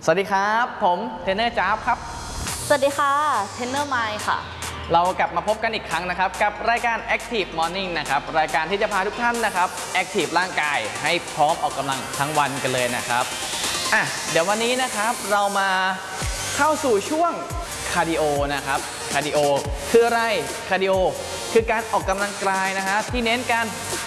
สวัสดีครับผมเทรนเนอร์จ๊าบครับสวัสดีค่ะเทรนเนอร์ไมค์ค่ะเรากลับมาพบกันอีกครั้งนะครับกับรายการ Active Morning นะครับรายการที่จะพาทุกท่านนะครับ Active ร่างกายให้พร้อมออกกำลังทั้งวันกันเลยนะครับเดี๋ยววันนี้นะครับเรามาเข้าสู่ช่วงคาร์ดิโอนะครับคาร์ดิโอคืออะไรคาร์ดิโอคือการออกกำลังกายนะฮะที่เน้นการ